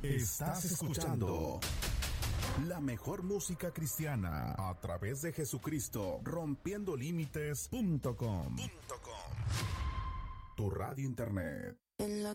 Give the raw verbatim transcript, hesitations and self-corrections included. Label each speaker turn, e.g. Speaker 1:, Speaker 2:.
Speaker 1: Estás escuchando la mejor música cristiana a través de Jesucristo, rompiendo límites punto com. Tu radio internet.
Speaker 2: En la